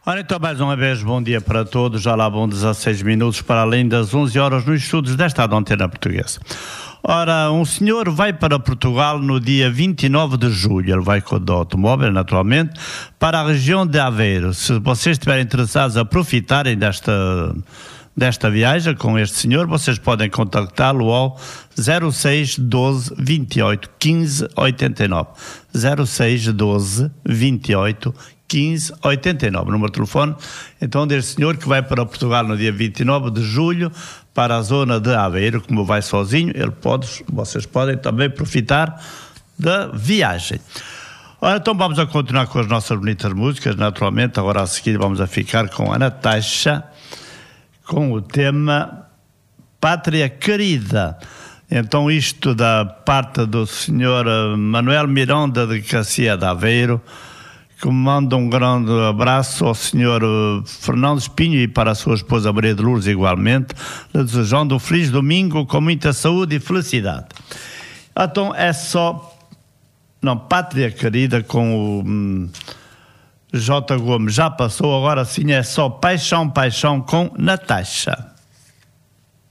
Ora, então, mais uma vez, bom dia para todos. Já lá vão 16 minutos para além das 11 horas nos estudos desta Antena Portuguesa. Ora, um senhor vai para Portugal no dia 29 de julho. Ele vai com o automóvel, naturalmente, para a região de Aveiro. Se vocês estiverem interessados a aproveitarem desta viagem com este senhor, vocês podem contactá-lo ao 06 12 28 15 89. 06 12 28 15 89, número de telefone, então, deste senhor que vai para Portugal no dia 29 de julho para a zona de Aveiro. Como vai sozinho, vocês podem também aproveitar da viagem. Ora, então vamos a continuar com as nossas bonitas músicas, naturalmente. Agora a seguir vamos a ficar com a Natasha, com o tema Pátria Querida. Então, isto da parte do senhor Manuel Miranda de Cacia de Aveiro, que manda um grande abraço ao senhor Fernando Espinho e para a sua esposa Maria de Lourdes igualmente, desejando um feliz domingo com muita saúde e felicidade. Então é só, Pátria Querida com o J. Gomes já passou, agora sim é só Paixão, Paixão com Natasha.